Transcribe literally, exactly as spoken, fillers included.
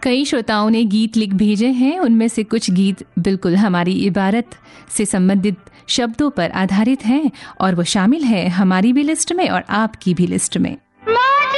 कई श्रोताओं ने गीत लिख भेजे हैं, उनमें से कुछ गीत बिल्कुल हमारी इबारत से संबंधित शब्दों पर आधारित हैं और वो शामिल है हमारी भी लिस्ट में और आपकी भी लिस्ट में।